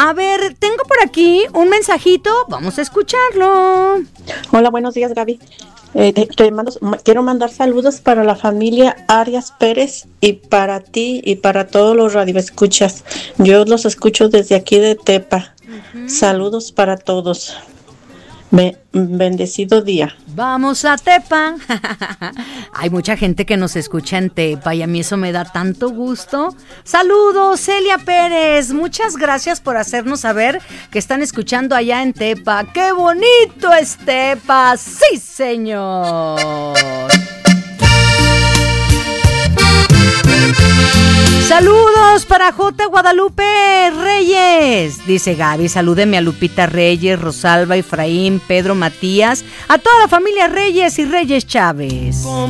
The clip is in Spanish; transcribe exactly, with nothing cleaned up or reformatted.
A ver, tengo por aquí un mensajito, vamos a escucharlo. Hola, buenos días, Gaby. Eh, te, te mando, quiero mandar saludos para la familia Arias Pérez y para ti y para todos los radioescuchas. Yo los escucho desde aquí de Tepa. Uh-huh. Saludos para todos. Be- bendecido día. Vamos a Tepa. Hay mucha gente que nos escucha en Tepa y a mí eso me da tanto gusto. Saludos, Celia Pérez. Muchas gracias por hacernos saber que están escuchando allá en Tepa. ¡Qué bonito es Tepa! ¡Sí, señor! Saludos para J. Guadalupe Reyes. Dice Gaby, salúdeme a Lupita Reyes, Rosalba, Efraín, Pedro, Matías, a toda la familia Reyes y Reyes Chávez.